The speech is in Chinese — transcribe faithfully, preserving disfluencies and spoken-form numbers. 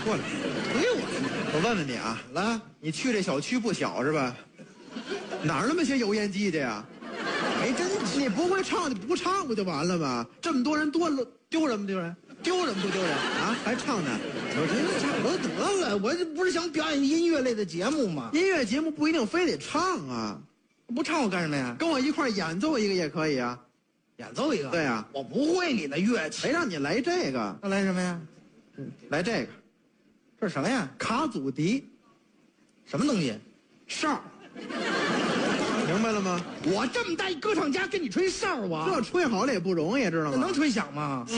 过来， 推我， 我问问你啊，来，你去这小区不小是吧？哪儿那么些油烟机的呀？ 哎，真你不会唱，你不唱不就完了吗？这么多人多了，丢人不丢人？丢人不丢人啊？还唱呢？ 我这个差不多得了，我这不是想表演音乐类的节目吗？ 音乐节目不一定非得唱啊， 不唱我干什么呀？ 跟我一块儿演奏一个也可以啊。 演奏一个？ 对呀， 我不会你的乐器。 谁让你来这个？ 那来什么呀？ 嗯，来这个， 这是什么呀？ 卡祖笛， 什么东西？ 哨，明白了吗？ 我这么大一歌唱家跟你吹哨啊？ 这吹好了也不容易，知道吗？ 那能吹响吗？